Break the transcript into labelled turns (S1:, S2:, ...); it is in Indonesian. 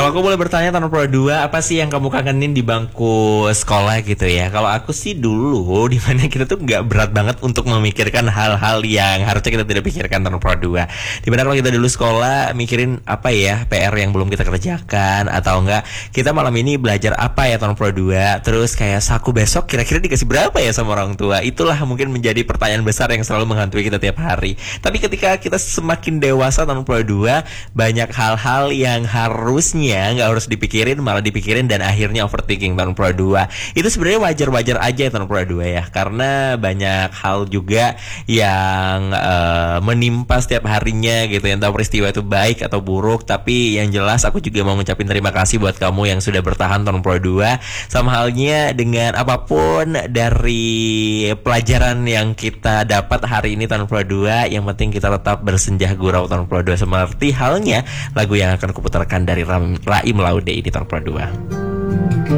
S1: Kalau aku boleh bertanya tahun Pro 2, apa sih yang kamu kangenin di bangku sekolah gitu ya? Kalau aku sih dulu dimana kita tuh nggak berat banget untuk memikirkan hal-hal yang harusnya kita tidak pikirkan tahun Pro 2. Dimana kalau kita dulu sekolah mikirin apa ya PR yang belum kita kerjakan, atau enggak kita malam ini belajar apa ya tahun Pro 2. Terus kayak saku besok kira-kira dikasih berapa ya sama orang tua. Itulah mungkin menjadi pertanyaan besar yang selalu menghantui kita tiap hari. Tapi ketika kita semakin dewasa tahun Pro 2, banyak hal-hal yang harusnya nggak harus dipikirin malah dipikirin dan akhirnya overthinking tahun Pro 2. Itu sebenarnya wajar-wajar aja tahun Pro 2 ya, karena banyak hal juga yang menimpa setiap harinya gitu. Yang tahu peristiwa itu baik atau buruk, tapi yang jelas aku juga mau ngucapin terima kasih buat kamu yang sudah bertahan tahun Pro 2. Sama halnya dengan apapun dari pelajaran yang kita dapat hari ini tahun Pro 2, yang penting kita tetap bersenjah gurau tahun Pro 2, seperti halnya lagu yang akan kuputarkan dari Raim Laude ini tahun Pro 2.